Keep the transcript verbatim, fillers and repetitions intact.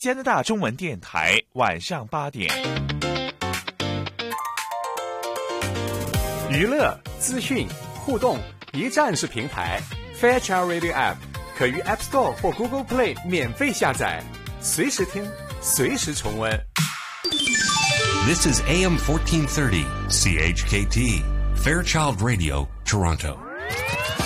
加拿大中文电台晚上八点。 娱乐、资讯、互动，一站式平台 Fairchild Radio App 可于 App Store 或 Google Play 免费下载，随时听，随时重温。 This is A M fourteen thirty C H K T Fairchild Radio, Toronto.